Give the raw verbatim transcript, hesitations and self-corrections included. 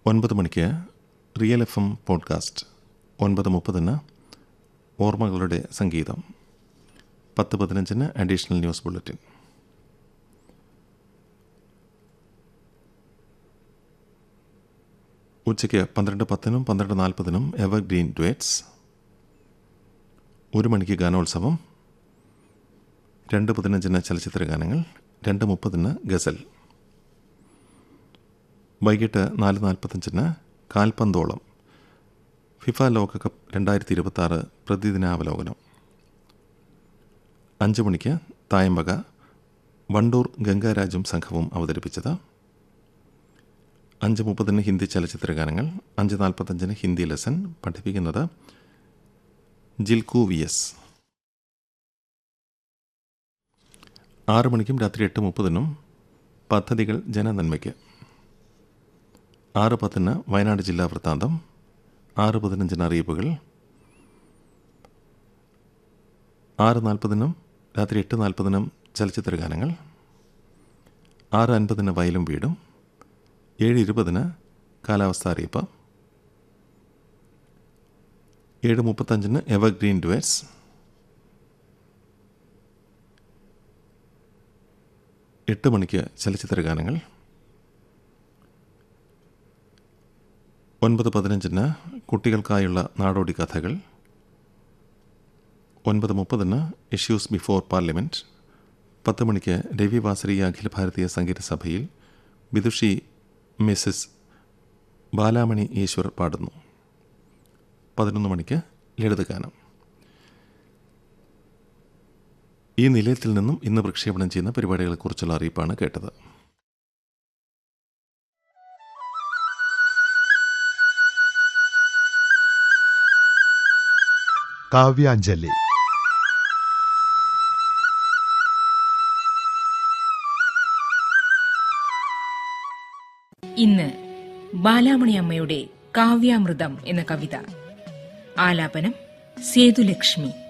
ഒൻപത് മണിക്ക് real F M podcast, ഒൻപത് മുപ്പതിന് ഓർമ്മകളുടെ സംഗീതം, പത്ത് പതിനഞ്ചിന് അഡീഷണൽ ന്യൂസ് ബുള്ളറ്റിൻ. ഉച്ചയ്ക്ക് പന്ത്രണ്ട് പത്തിനും പന്ത്രണ്ട് നാൽപ്പതിനും എവർഗ്രീൻ ഡുവറ്റ്സ്, ഒരു മണിക്ക് ഗാനോത്സവം, രണ്ട് പതിനഞ്ചിന് ചലച്ചിത്ര ഗാനങ്ങൾ, രണ്ട് മുപ്പതിന് ഗസൽ. വൈകിട്ട് നാല് നാൽപ്പത്തഞ്ചിന് കാൽപന്തോളം, ഫിഫ ലോകകപ്പ് രണ്ടായിരത്തി ഇരുപത്തി ആറ് പ്രതിദിനാവലോകനം. അഞ്ച് മണിക്ക് തായമ്പക, വണ്ടൂർ ഗംഗാരാജും സംഘവും അവതരിപ്പിച്ചത്. അഞ്ച് മുപ്പതിന് ഹിന്ദി ചലച്ചിത്ര ഗാനങ്ങൾ, അഞ്ച് നാൽപ്പത്തഞ്ചിന് ഹിന്ദി ലെസൺ, പഠിപ്പിക്കുന്നത് ജിൽക്കു വി എസ്. ആറ് മണിക്കും രാത്രി എട്ട് മുപ്പതിനും പദ്ധതികൾ ജനനന്മയ്ക്ക്. ആറ് പത്തിന് വയനാട് ജില്ലാ വൃത്താന്തം, ആറ് പതിനഞ്ചിന് അറിയിപ്പുകൾ, ആറ് നാൽപ്പതിനും രാത്രി എട്ട് നാൽപ്പതിനും ചലച്ചിത്ര ഗാനങ്ങൾ, ആറ് അൻപതിന് വയലും വീടും, ഏഴ് ഇരുപതിന് കാലാവസ്ഥ അറിയിപ്പ്, ഏഴ് മുപ്പത്തഞ്ചിന് എവർഗ്രീൻ ഡുവറ്റ്സ്, എട്ട് മണിക്ക് ചലച്ചിത്ര ഗാനങ്ങൾ, ഒൻപത് പതിനഞ്ചിന് കുട്ടികൾക്കായുള്ള നാടോടി കഥകൾ, ഒൻപത് മുപ്പതിന് ഇഷ്യൂസ് ബിഫോർ പാർലമെൻറ്റ്, പത്ത് മണിക്ക് രവി വാസരീയ അഖില ഭാരതീയ സംഗീത സഭയിൽ വിദുഷി മിസ്സിസ് ബാലാമണി ഈശ്വർ പാടുന്നു. പതിനൊന്ന് മണിക്ക് ലളിതഗാനം. ഈ നിലയത്തിൽ നിന്നും ഇന്ന് പ്രക്ഷേപണം ചെയ്യുന്ന പരിപാടികളെക്കുറിച്ചുള്ള അറിയിപ്പാണ് കേട്ടത്. കാവ്യാഞ്ജലി. ഇന്ന് ബാലാമണി അമ്മയുടെ കാവ്യാമൃതം എന്ന കവിത. ആലാപനം സേതുലക്ഷ്മി.